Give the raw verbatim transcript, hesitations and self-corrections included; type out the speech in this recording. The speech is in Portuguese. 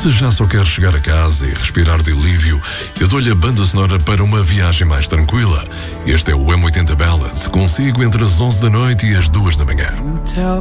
Se já só quer chegar a casa e respirar de alívio, eu dou-lhe a banda sonora para uma viagem mais tranquila. Este é o M oitenta Ballads, consigo entre as onze da noite e as duas da manhã.